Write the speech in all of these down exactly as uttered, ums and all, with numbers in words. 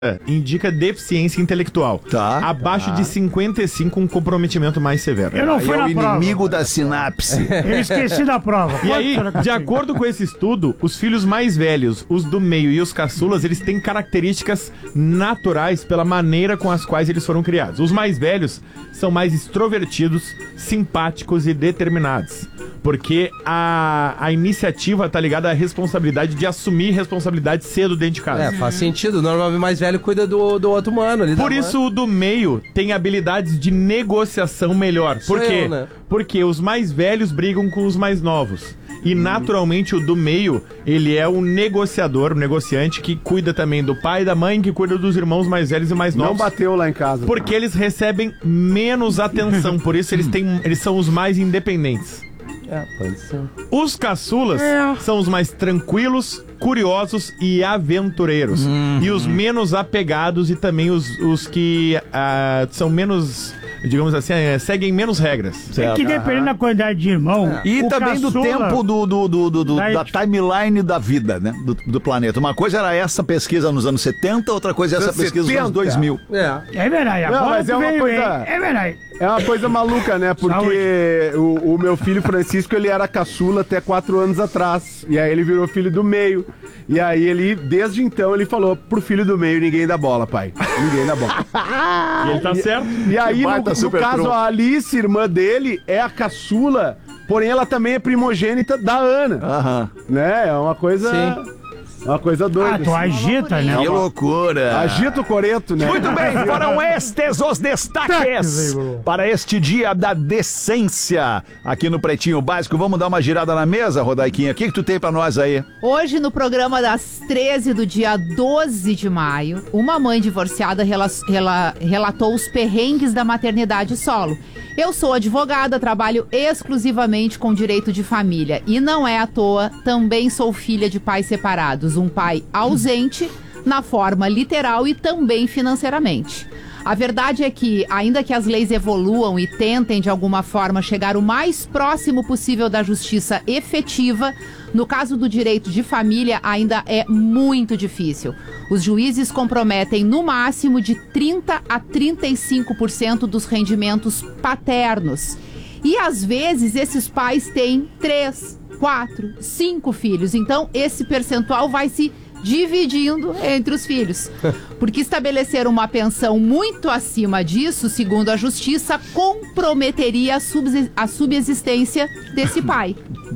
indica deficiência intelectual. Tá. Abaixo tá. de cinquenta e cinco, um comprometimento mais severo. Eu não fui é na o prova. inimigo da sinapse. Eu esqueci da prova. E aí, de acordo com esse estudo, os filhos mais velhos, os do meio e os caçulas, eles têm características naturais pela maneira com as quais eles foram criados. Os mais velhos são mais extrovertidos, simpáticos e determinados. Porque a, a iniciativa tá ligada à responsabilidade de assumir responsabilidade cedo dentro de casa. É, faz sentido. Normalmente o mais velho cuida do, do outro humano ali. Por isso, o do meio tem habilidades de negociação melhor. Por Sou quê? eu, né? Porque os mais velhos brigam com os mais novos. E, naturalmente, o do meio, ele é um negociador, um negociante que cuida também do pai e da mãe, que cuida dos irmãos mais velhos e mais novos. Não bateu lá em casa. Porque eles recebem menos atenção. Por isso, eles, têm, eles são os mais independentes. É, pode ser. Os caçulas são os mais tranquilos, curiosos e aventureiros. Uhum. E os menos apegados e também os, os que ah, são menos, digamos assim, é, seguem menos regras. É que dependendo da quantidade de irmão. E o também do caçula- tempo do, do, do, do- do- Daí- da timeline da vida, né? Do, do planeta. Uma coisa era essa pesquisa nos anos setenta, outra coisa é essa Anos pesquisa nos anos setenta. dois mil. É. É verdade. Não, Agora mas tu é uma veio, coisa- hein? É verdade. É uma coisa maluca, né? Porque o, o meu filho Francisco, ele era caçula até quatro anos atrás. E aí ele virou filho do meio. E aí ele, desde então, ele falou pro filho do meio, ninguém dá bola, pai. Ninguém dá bola. E ele tá certo. E aí, no, baita no super caso, trunfo. a Alice, irmã dele, é a caçula, porém ela também é primogênita da Ana. Aham. Né? É uma coisa... Sim. Uma coisa doida. Ah, tu agita, né? Que loucura. Agita o coreto, né? Muito bem, foram estes os destaques para este dia da decência aqui no Pretinho Básico. Vamos dar uma girada na mesa, Rodaiquinha. O que, que tu tem pra nós aí? Hoje, no programa das treze do dia doze de maio, uma mãe divorciada rela- rela- relatou os perrengues da maternidade solo. Eu sou advogada, trabalho exclusivamente com direito de família. E não é à toa, também sou filha de pais separados. Um pai ausente, na forma literal e também financeiramente. A verdade é que, ainda que as leis evoluam e tentem, de alguma forma, chegar o mais próximo possível da justiça efetiva, no caso do direito de família, ainda é muito difícil. Os juízes comprometem, no máximo, de trinta a trinta e cinco por cento dos rendimentos paternos. E, às vezes, esses pais têm três, quatro, cinco filhos. Então, esse percentual vai se dividindo entre os filhos. Porque estabelecer uma pensão muito acima disso, segundo a justiça, comprometeria a, subs- a subsistência desse pai.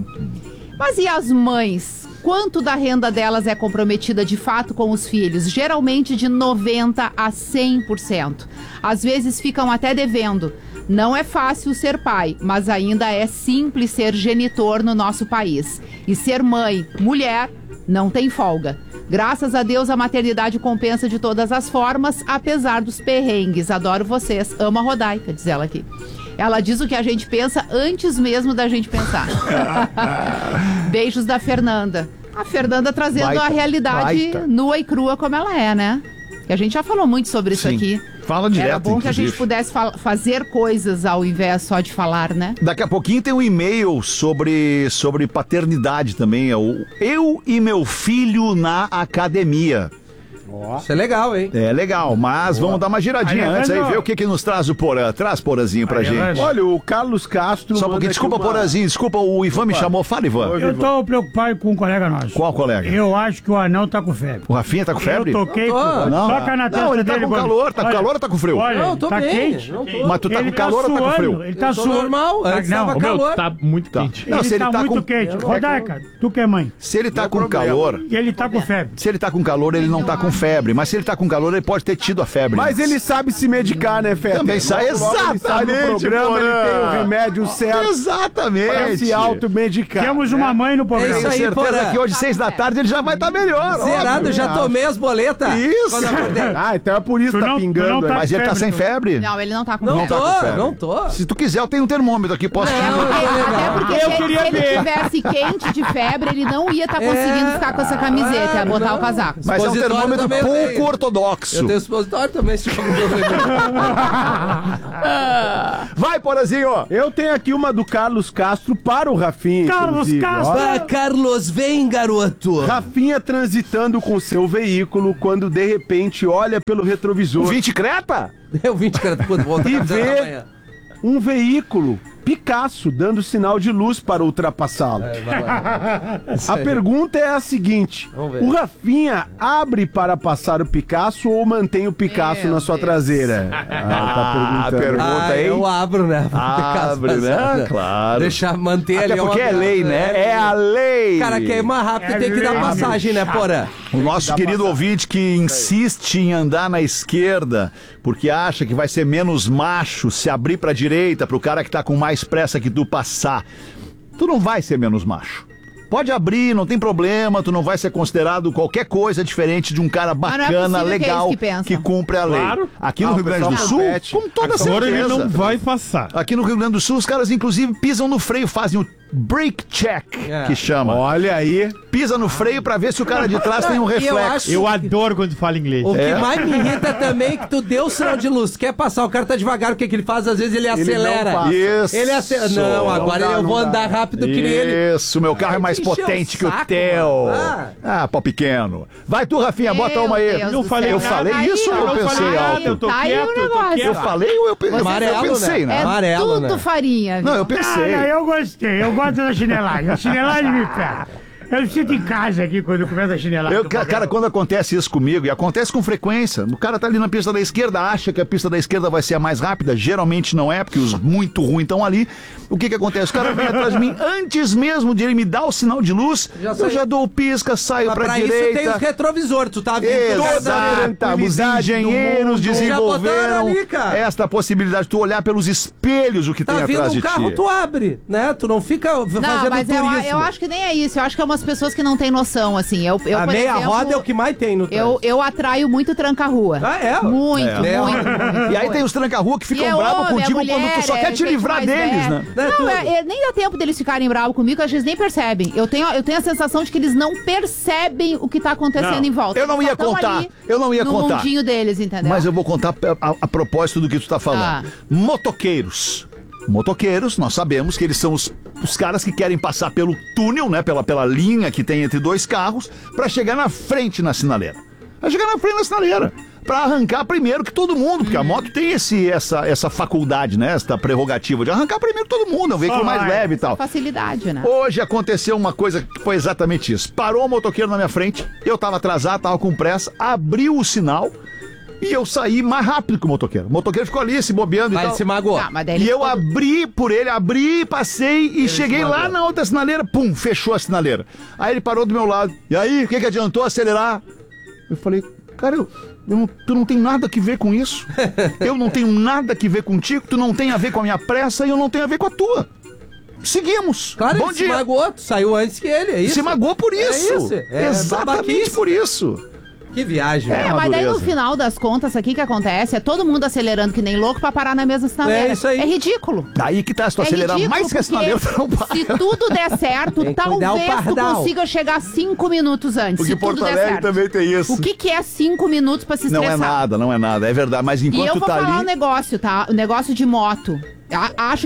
Mas e as mães? Quanto da renda delas é comprometida de fato com os filhos? Geralmente de noventa a cem por cento. Às vezes ficam até devendo. Não é fácil ser pai, mas ainda é simples ser genitor no nosso país. E ser mãe, mulher, não tem folga. Graças a Deus, a maternidade compensa de todas as formas, apesar dos perrengues. Adoro vocês. Amo a Rodaica, diz ela aqui. Ela diz o que a gente pensa antes mesmo da gente pensar. Beijos da Fernanda. A Fernanda trazendo Baita, a realidade baita. nua e crua como ela é, né? E a gente já falou muito sobre isso Sim. aqui. Fala direto, Era bom que a gente inclusive. pudesse fa- fazer coisas ao invés só de falar, né? Daqui a pouquinho tem um e-mail sobre, sobre paternidade também. É o Eu e meu filho na academia. Isso é legal, hein? É legal, mas vamos dar uma giradinha Aí, antes aí, Evandro. ver o que que nos traz o Porã. Traz, Porazinho, pra Aí, gente. Evandro. Olha, o Carlos Castro... Só um manda pouquinho, aqui desculpa, uma- Porazinho, desculpa, o Ivan me chamou. Fala, Ivan. Oi. Eu tô preocupado com um colega nosso. Qual colega? Eu acho que o anão tá com febre. O Rafinha tá com febre? Eu toquei Eu tô. com... Não. Toca na testa Não, ele tá dele com quando- calor, tá com Olha, calor ou tá com frio? Olha, Não, eu tô tá bem, quente. não tô. Mas tu tá Ele com calor ou tá com suando, frio? Ele tá Eu tô suando. normal, Tá- antes não, tava Ô, meu, calor. tá muito Tá. quente. Não, ele se ele tá, tá muito com- quente. Rodaica, tu que é mãe. Se ele tá Não é com problema. calor... E ele tá com febre. Se ele tá com calor, ele não tá com febre. Mas se ele tá com calor, ele pode ter tido a febre. Mas ele sabe se medicar, né, Feta? Também sai Logo, logo ele sai no exatamente, programa, ele Porã. tem o remédio certo pra Exatamente. se automedicar. Temos uma mãe no É programa. isso Tenho aí, certeza Porã. que hoje, seis da tarde, ele já vai estar melhor. Zerado, óbvio. já tomei as boletas. Isso. Quando eu acordei. Ah, então é por isso Tu que tá não- tu pingando. não tá- aí. Mas ele tá sem febre? Não, ele não tá com Não febre. tá com tô, febre. não tô. Se tu quiser, eu tenho um termômetro aqui, posso te Não, dizer. eu tô legal. Até porque Eu se, queria se ele ver. tivesse quente de febre, ele não ia estar conseguindo É, ficar com essa camiseta, ia botar não. o casaco. Mas é um Supositório termômetro também também pouco tenho. ortodoxo. Eu tenho supositório também, se for um problema. Vai, Porazinho. Eu tenho aqui uma do Carlos Castro para o Rafinha. Carlos inclusive. Castro. Ó, Ah, Carlos, vem, garoto. Rafinha transitando com seu veículo quando de repente olha pelo retrovisor vinte Creta? Eu vim de cara, pô, vou voltar e a dizer vê amanhã. um veículo Picasso dando sinal de luz para ultrapassá-lo. É, vai lá. Isso A aí. pergunta é a seguinte: Vamos ver. o Rafinha abre para passar o Picasso ou mantém o Picasso Meu na sua Deus. traseira? Ah, Ah, tá perguntando. pergunta. Ah, hein? eu abro, né? Abre, né? Claro. Deixar, manter Até ali porque uma- é lei, né? É a lei. Cara, quer ir mais rápido É tem que dar lei, passagem, né, meu Porã? O nosso querido ouvinte que insiste em andar na esquerda porque acha que vai ser menos macho se abrir pra direita pro cara que tá com mais pressa que tu passar. Tu não vai ser menos macho. Pode abrir, não tem problema, tu não vai ser considerado qualquer coisa diferente de um cara não é bacana, possível que é legal, isso que pensam. que cumpre a lei. Claro. Aqui no Ah, o Rio Grande do pessoal Sul, compete. com toda Agora ele certeza. não vai passar. Aqui no Rio Grande do Sul, os caras inclusive pisam no freio, fazem o brake check, É. que chama. Olha aí. Pisa no freio pra ver se o cara de trás tem um E eu reflexo. acho- Eu adoro quando fala inglês. O É. que mais me irrita também é que tu deu o sinal de luz. Quer passar, o cara tá devagar, o que, que ele faz? Às vezes ele acelera. não passa. Isso. Ele acelera. Não, agora Não dá, eu não vou dá. andar rápido que nem ele. Isso, meu carro é mais Encheu o potente que o saco, teu. mano. Ah, pau pequeno. Vai tu, Rafinha, bota Meu uma aí. Deus Eu do falei céu. Eu falei Aí, isso ou ó, eu não pensei falei alto? nada, eu tô Tá aí quieto, o eu tô negócio. Eu quieto. falei ou eu, pe- eu Amarelo, pensei, né? né? É Amarelo, tudo né? farinha. Não, viu? eu Ah, não, pensei. eu gostei. Eu gosto da chinelagem. A chinelagem me pega. Eu me sinto em casa aqui quando começa a chinelagem. Eu, ca- cara, quando acontece isso comigo, e acontece com frequência, o cara tá ali na pista da esquerda, acha que a pista da esquerda vai ser a mais rápida, geralmente não é, porque os muito ruins estão ali. O que que acontece? O cara vem atrás de mim, antes mesmo de ele me dar o sinal de luz, Já eu sai. já dou o pisca, saio Mas pra, pra isso tem os direita. retrovisores, tu tá vendo toda Exato, os engenheiros Já botaram desenvolveram ali, cara. esta possibilidade de tu olhar pelos espelhos o que Tá tem vindo atrás um de carro, ti. tu abre, né? Tu não fica Não, fazendo mas eu, turismo. eu acho que nem é isso. Eu acho que é umas pessoas que não têm noção, assim. Eu, eu, A por meia exemplo, roda é o que mais tem no Eu, eu atraio muito tranca-rua. Ah, é? Muito, É. muito, muito. E aí tem os tranca-rua que E ficam é bravos homem, é contigo quando mulher, tu só é quer te gente livrar mais deles, velha. né? Né, Não, tudo. é, é- nem dá tempo deles ficarem bravos comigo, às vezes nem percebem. Eu tenho, eu tenho a sensação de que eles não percem o que tá acontecendo Não, em volta. eu não Eles ia só tão contar, ali eu não ia no contar. mundinho deles, entendeu? Mas eu vou contar a, a- a propósito do que tu tá falando. Ah. Motoqueiros. Motoqueiros, nós sabemos que eles são os, os caras que querem passar pelo túnel, né? Pela, pela linha que tem entre dois carros, pra chegar na frente na sinaleira. Pra chegar na frente na sinaleira. Pra arrancar primeiro que todo mundo, porque a moto tem esse, essa, essa faculdade, né? Essa prerrogativa de arrancar primeiro todo mundo, é um veículo Só mais vai. leve e tal. Facilidade, né? Hoje aconteceu uma coisa que foi exatamente isso. Parou um motoqueiro na minha frente, eu tava atrasado, tava com pressa, abriu o sinal e eu saí mais rápido que o motoqueiro. O motoqueiro ficou ali se bobeando Mas e ele tal. se magoou. Tá, mas daí ele E eu ficou- abri por ele, abri, passei e cheguei se lá magoou. na outra sinaleira, pum, fechou a sinaleira. Aí ele parou do meu lado. E aí, o que que adiantou acelerar? Eu falei, cara, eu, eu não, tu não tem nada que ver com isso. Eu não tenho nada que ver contigo, tu não tem a ver com a minha pressa e eu não tenho a ver com a tua. Seguimos. Claro, Bom ele se dia. magoou, tu saiu antes que ele, é isso? Se magoou por É isso. isso, é Exatamente babaquice. por isso. Que viagem. É. É, mas daí no madureza. final das contas, aqui que acontece é todo mundo acelerando que nem louco pra parar na mesma sinaleira. É isso aí. É ridículo. Daí que tá, se tu É acelerar ridículo, mais que a porque sinaleira, tu não para. se tudo der certo, Tem que cuidar o talvez tu pardal. consiga chegar cinco minutos antes. Porque se tudo Porto der Alegre certo. também tem isso. O que, que é cinco minutos pra se Não estressar? é nada, não é nada, é verdade. Mas E enquanto eu tu vou tá falar um ali. negócio, tá? O negócio de moto. A- Acho